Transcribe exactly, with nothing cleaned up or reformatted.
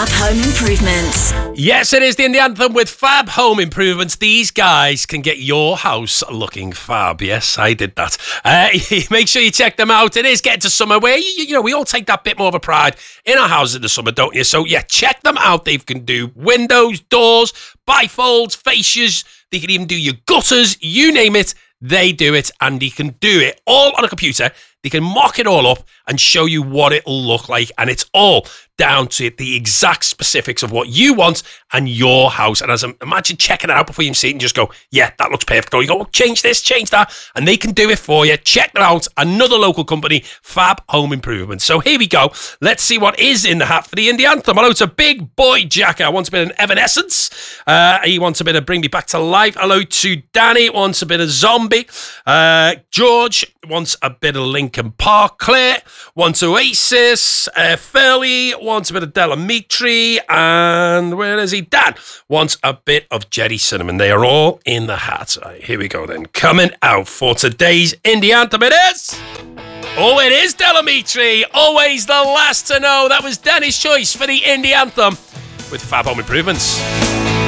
Fab Home Improvements. Yes, it is the Indie Anthem with Fab Home Improvements. These guys can get your house looking fab. Yes, I did that. Uh, make sure you check them out. It is getting to summer where, you, you know, we all take that bit more of a pride in our houses in the summer, don't you? So, yeah, check them out. They can do windows, doors, bifolds, fascias. They can even do your gutters, you name it. They do it, and they can do it all on a computer. They can mock it all up and show you what it'll look like, and it's all down to the exact specifics of what you want and your house. And as a, imagine checking it out before you see it and just go, yeah, that looks perfect. Or you go, oh, change this, change that, and they can do it for you. Check them out. Another local company, Fab Home Improvement. So here we go. Let's see what is in the hat for the Indie Anthem. Hello to Big Boy Jacker. Wants a bit of Evanescence. Uh, he wants a bit of Bring Me Back to Life. Hello to Danny. Wants a bit of Zombie. Uh, George wants a bit of Linkin Park. Claire wants Oasis. Uh, Philly wants a bit of Delamitri. And where is he? Dan wants a bit of Jerry Cinnamon. They are all in the hat. Right, here we go then. Coming out for today's Indie Anthem, it is... Oh, it is Delamitri. Always the last to know. That was Danny's choice for the Indie Anthem with Fab Home Improvements.